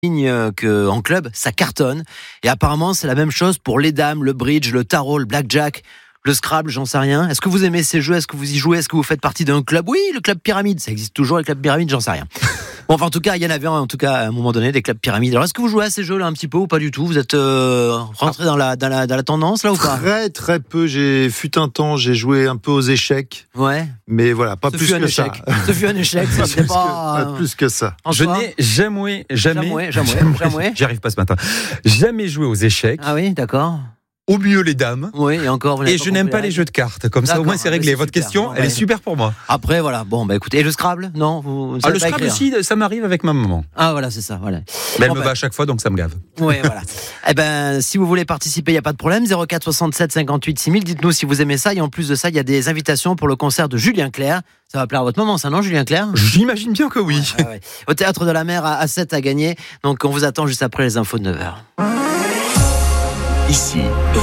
qu'en club, ça cartonne. Et apparemment, c'est la même chose pour les dames, le bridge, le tarot, le blackjack, le Scrabble, j'en sais rien. Est-ce que vous aimez ces jeux ? Est-ce que vous y jouez ? Est-ce que vous faites partie d'un club ? Oui, le club pyramide, ça existe toujours, les clubs pyramides, j'en sais rien. Bon, enfin, en tout cas, il y en avait en tout cas à un moment donné des clubs pyramides. Alors, est-ce que vous jouez à ces jeux-là un petit peu ou pas du tout ? Vous êtes rentré dans la tendance là ou pas ? Très peu. Fut un temps, j'ai joué un peu aux échecs. Ouais. Mais voilà, pas plus que ça. Ce fut un échec, ça c'est pas plus que ça. Je n'ai jamais. J'y arrive pas ce matin. Jamais joué aux échecs. Ah oui, d'accord. Au mieux les dames. Oui, et encore. Et je n'aime pas les jeux de cartes. Comme ça, au moins, c'est réglé. Votre question, elle est super pour moi. Après, voilà. Bon, bah écoutez, et le Scrabble ? Non, le Scrabble aussi, ça m'arrive avec ma maman. Ah voilà, c'est ça. Voilà. Mais elle me bat à chaque fois, donc ça me gave. Oui, voilà. Eh ben, si vous voulez participer, il y a pas de problème. 04 67 58 6000. Dites-nous si vous aimez ça. Et en plus de ça, il y a des invitations pour le concert de Julien Clerc. Ça va plaire à votre maman, ça, non, Julien Clerc ? J'imagine bien que oui. Ouais. Au Théâtre de la Mer à 7 à gagner. Donc, on vous attend juste après les infos de 9h. Ici,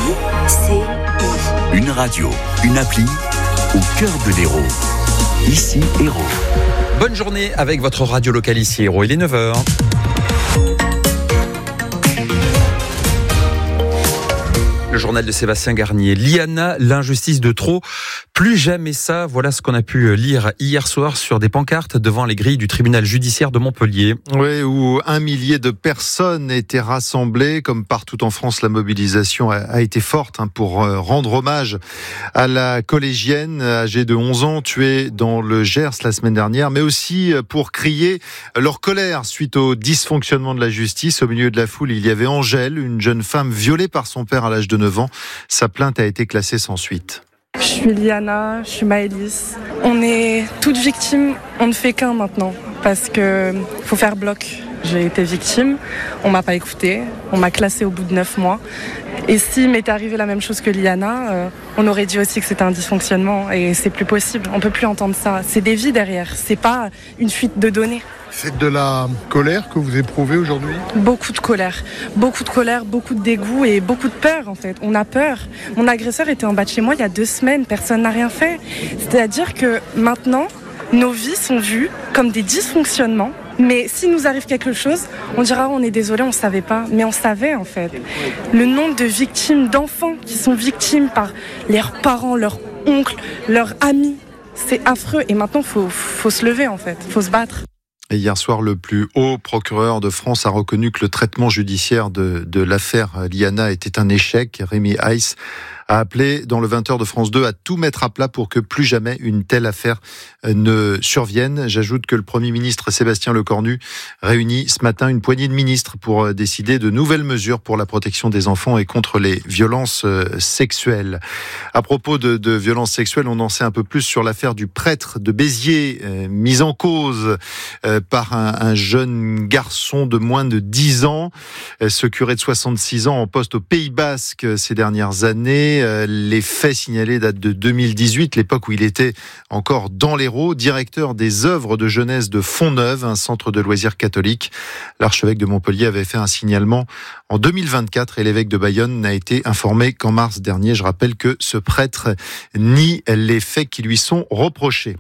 une radio, une appli au cœur de l'Hérault. Ici, Hérault. Bonne journée avec votre radio locale ici, Hérault. Il est 9h. Le journal de Sébastien Garnier. Liana, l'injustice de trop. Plus jamais ça. Voilà ce qu'on a pu lire hier soir sur des pancartes devant les grilles du tribunal judiciaire de Montpellier. Oui, où 1 millier de personnes étaient rassemblées. Comme partout en France, la mobilisation a été forte pour rendre hommage à la collégienne âgée de 11 ans tuée dans le Gers la semaine dernière, mais aussi pour crier leur colère suite au dysfonctionnement de la justice. Au milieu de la foule, il y avait Angèle, une jeune femme violée par son père à l'âge de 9 ans. Sa plainte a été classée sans suite. Je suis Liana, je suis Maëlys. On est toutes victimes, on ne fait qu'un maintenant, parce que faut faire bloc. J'ai été victime, on m'a pas écouté, on m'a classée au bout de 9 mois. Et s'il m'était arrivé la même chose que Liana, on aurait dit aussi que c'était un dysfonctionnement et c'est plus possible. On peut plus entendre ça. C'est des vies derrière, c'est pas une fuite de données. C'est de la colère que vous éprouvez aujourd'hui ? Beaucoup de colère, beaucoup de dégoût et beaucoup de peur en fait. On a peur. Mon agresseur était en bas de chez moi il y a 2 semaines, personne n'a rien fait. C'est-à-dire que maintenant, nos vies sont vues comme des dysfonctionnements. Mais s'il nous arrive quelque chose, on dira on est désolé, on ne savait pas. Mais on savait en fait. Le nombre de victimes, d'enfants qui sont victimes par leurs parents, leurs oncles, leurs amis, c'est affreux. Et maintenant, faut se lever en fait, faut se battre. Et hier soir, le plus haut procureur de France a reconnu que le traitement judiciaire de l'affaire Liana était un échec. Rémi Heiss a appelé dans le 20h de France 2 à tout mettre à plat pour que plus jamais une telle affaire ne survienne. J'ajoute que le Premier ministre Sébastien Lecornu réunit ce matin une poignée de ministres pour décider de nouvelles mesures pour la protection des enfants et contre les violences sexuelles. À propos de violences sexuelles, on en sait un peu plus sur l'affaire du prêtre de Béziers, mise en cause par un jeune garçon de moins de 10 ans. Ce curé de 66 ans en poste au Pays Basque ces dernières années. Les faits signalés datent de 2018, l'époque où il était encore dans l'Hérault, directeur des œuvres de jeunesse de Fontneuve, un centre de loisirs catholique. L'archevêque de Montpellier avait fait un signalement en 2024 et l'évêque de Bayonne n'a été informé qu'en mars dernier. Je rappelle que ce prêtre nie les faits qui lui sont reprochés.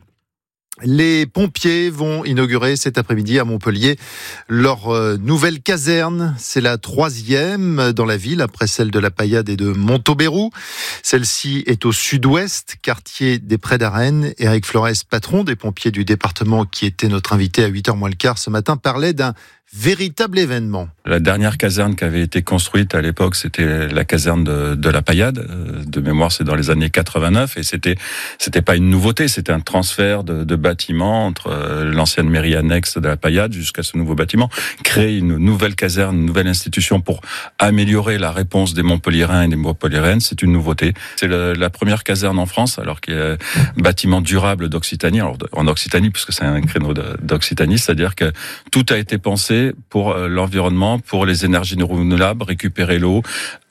Les pompiers vont inaugurer cet après-midi à Montpellier leur nouvelle caserne. C'est la 3e dans la ville, après celle de la Paillade et de Montauberou. Celle-ci est au sud-ouest, quartier des Prés d'Arène. Éric Flores, patron des pompiers du département, qui était notre invité à 8h moins le quart ce matin, parlait d'un véritable événement. La dernière caserne qui avait été construite à l'époque, c'était la caserne de la Paillade. De mémoire, c'est dans les années 89 et c'était pas une nouveauté, c'était un transfert de bâtiments entre l'ancienne mairie annexe de la Paillade jusqu'à ce nouveau bâtiment. Créer une nouvelle caserne, une nouvelle institution pour améliorer la réponse des Montpelliérains et des Montpelliéraines, c'est une nouveauté. C'est la première caserne en France, alors qu'il y a un bâtiment durable d'Occitanie, alors en Occitanie, puisque c'est un créneau d'Occitanie, c'est-à-dire que tout a été pensé pour l'environnement, pour les énergies renouvelables, récupérer l'eau,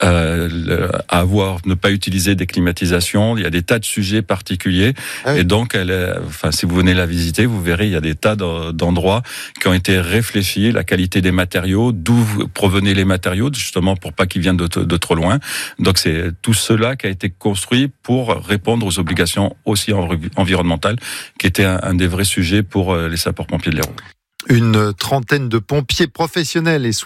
ne pas utiliser des climatisations. Il y a des tas de sujets particuliers. Ah oui. Et donc, si vous venez la visiter, vous verrez, il y a des tas d'endroits qui ont été réfléchis, la qualité des matériaux, d'où provenaient les matériaux, justement pour pas qu'ils viennent de trop loin. Donc, c'est tout cela qui a été construit pour répondre aux obligations aussi environnementales, qui était un des vrais sujets pour les sapeurs-pompiers de l'Hérault. Une trentaine de pompiers professionnels et